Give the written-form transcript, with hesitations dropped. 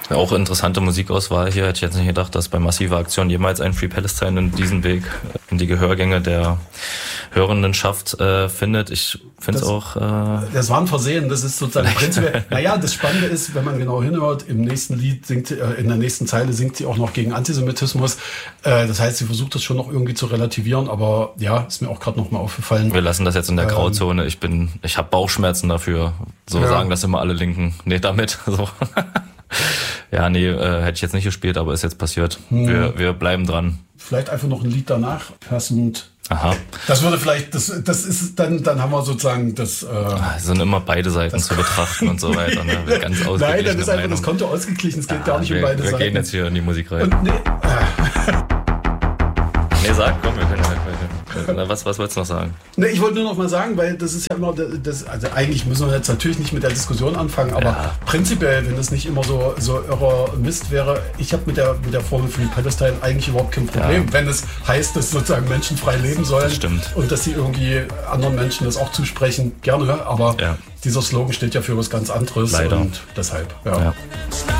Auch interessante Musikauswahl hier. Hätte ich jetzt nicht gedacht, dass bei Massive Aktion jemals ein Free Palestine in diesen Weg in die Gehörgänge der Hörendenschaft findet. Ich finde es auch... Das war ein Versehen, das ist sozusagen prinzipiell... Naja, das Spannende ist, wenn man genau hinhört, im nächsten Lied singt, in der nächsten Zeile singt sie auch noch gegen Antisemitismus. Das heißt, sie versucht das schon noch irgendwie zu relativieren, aber ja, ist mir auch gerade noch mal aufgefallen. Wir lassen das jetzt in der Grauzone. Ich habe Bauchschmerzen dafür. So sagen das immer alle Linken. Nee, damit. So. Ja, nee, hätte ich jetzt nicht gespielt, aber ist jetzt passiert. Wir bleiben dran. Vielleicht einfach noch ein Lied danach, passend. Aha. Das würde vielleicht, das ist dann haben wir sozusagen das... Es sind immer beide Seiten zu betrachten und so weiter. Ne? Ganz Nein, dann ist einfach das Konto ausgeglichen, es geht gar nicht um beide Seiten. Wir gehen jetzt hier in die Musik rein. Und nee, sag, komm, wir können was wolltest du noch sagen? Nee, ich wollte nur noch mal sagen, weil das ist ja immer, also eigentlich müssen wir jetzt natürlich nicht mit der Diskussion anfangen, aber prinzipiell, wenn das nicht immer so irrer Mist wäre, ich habe mit der Formel Free Palestine eigentlich überhaupt kein Problem, wenn es heißt, dass sozusagen Menschen frei leben sollen. Das stimmt. Und dass sie irgendwie anderen Menschen das auch zusprechen, gerne, aber dieser Slogan steht ja für was ganz anderes. Leider. Und deshalb, ja.